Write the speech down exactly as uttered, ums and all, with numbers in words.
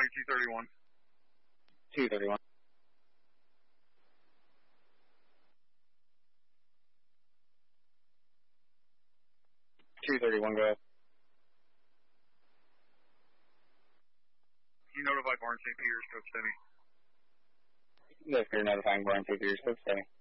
County two thirty-one. two thirty-one. two thirty-one, go ahead. You notify Barn Saint Peter's, Cook City. Yes, you're notifying Barn Saint Peter's, Cook City.